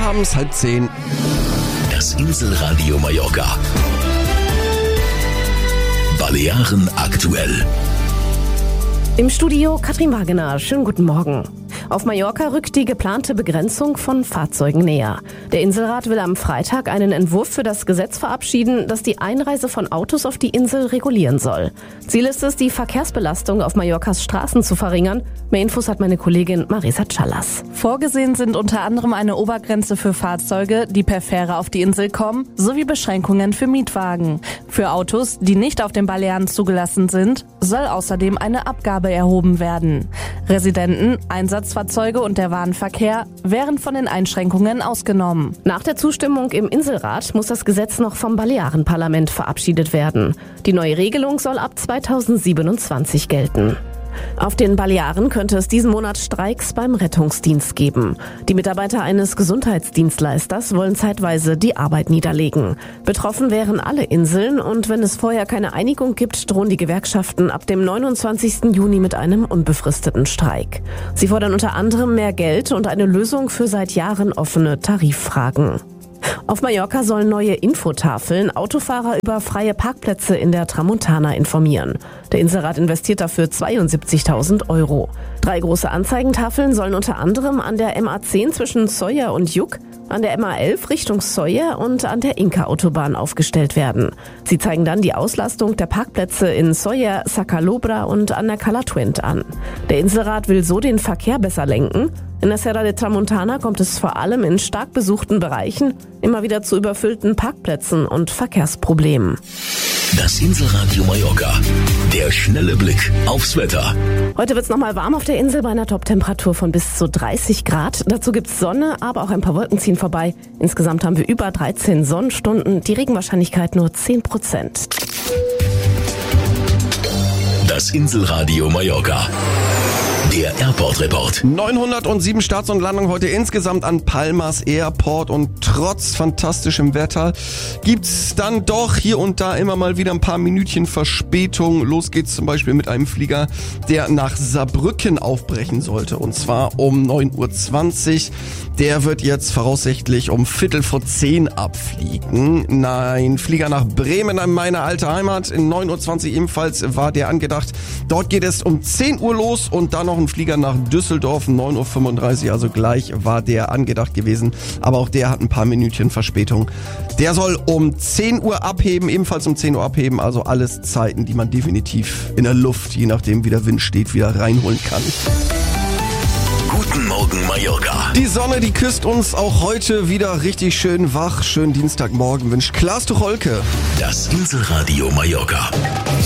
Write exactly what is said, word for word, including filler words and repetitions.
haben es halb zehn. Das Inselradio Mallorca. Balearen aktuell. Im Studio Katrin Wagener. Schönen guten Morgen. Auf Mallorca rückt die geplante Begrenzung von Fahrzeugen näher. Der Inselrat will am Freitag einen Entwurf für das Gesetz verabschieden, das die Einreise von Autos auf die Insel regulieren soll. Ziel ist es, die Verkehrsbelastung auf Mallorcas Straßen zu verringern. Mehr Infos hat meine Kollegin Marisa Callas. Vorgesehen sind unter anderem eine Obergrenze für Fahrzeuge, die per Fähre auf die Insel kommen, sowie Beschränkungen für Mietwagen. Für Autos, die nicht auf den Balearen zugelassen sind, soll außerdem eine Abgabe erhoben werden. Residenten, Einsatzfahrzeuge und der Warenverkehr wären von den Einschränkungen ausgenommen. Nach der Zustimmung im Inselrat muss das Gesetz noch vom Balearenparlament verabschiedet werden. Die neue Regelung soll ab zweitausendsiebenundzwanzig gelten. Auf den Balearen könnte es diesen Monat Streiks beim Rettungsdienst geben. Die Mitarbeiter eines Gesundheitsdienstleisters wollen zeitweise die Arbeit niederlegen. Betroffen wären alle Inseln und wenn es vorher keine Einigung gibt, drohen die Gewerkschaften ab dem neunundzwanzigsten Juni mit einem unbefristeten Streik. Sie fordern unter anderem mehr Geld und eine Lösung für seit Jahren offene Tariffragen. Auf Mallorca sollen neue Infotafeln Autofahrer über freie Parkplätze in der Tramontana informieren. Der Inselrat investiert dafür zweiundsiebzigtausend Euro. Drei große Anzeigentafeln sollen unter anderem an der M A zehn zwischen Sóller und Lluc, an der M A elf Richtung Sóller und an der Inca-Autobahn aufgestellt werden. Sie zeigen dann die Auslastung der Parkplätze in Sóller, Sa Calobra und an der Cala Twente an. Der Inselrat will so den Verkehr besser lenken. In der Serra de Tramontana kommt es vor allem in stark besuchten Bereichen immer wieder zu überfüllten Parkplätzen und Verkehrsproblemen. Das Inselradio Mallorca. Der schnelle Blick aufs Wetter. Heute wird es nochmal warm auf der Insel bei einer Toptemperatur von bis zu dreißig Grad. Dazu gibt's Sonne, aber auch ein paar Wolken ziehen vorbei. Insgesamt haben wir über dreizehn Sonnenstunden, die Regenwahrscheinlichkeit nur zehn Prozent. Das Inselradio Mallorca. Der Airport Report. neunhundertsieben Starts und Landungen heute insgesamt an Palmas Airport und trotz fantastischem Wetter gibt's dann doch hier und da immer mal wieder ein paar Minütchen Verspätung. Los geht's zum Beispiel mit einem Flieger, der nach Saarbrücken aufbrechen sollte und zwar um neun Uhr zwanzig. Der wird jetzt voraussichtlich um Viertel vor zehn abfliegen. Nein, Flieger nach Bremen, meine alte Heimat, in neun Uhr zwanzig ebenfalls war der angedacht. Dort geht es um zehn Uhr los und dann noch ein Flieger nach Düsseldorf, neun Uhr fünfunddreißig, also gleich war der angedacht gewesen. Aber auch der hat ein paar Minütchen Verspätung. Der soll um zehn Uhr abheben, ebenfalls um zehn Uhr abheben, also alles Zeiten, die man definitiv in der Luft, je nachdem wie der Wind steht, wieder reinholen kann. Guten Morgen Mallorca. Die Sonne, die küsst uns auch heute wieder richtig schön wach. Schönen Dienstagmorgen wünscht Klaas Tucholke. Das Inselradio Mallorca.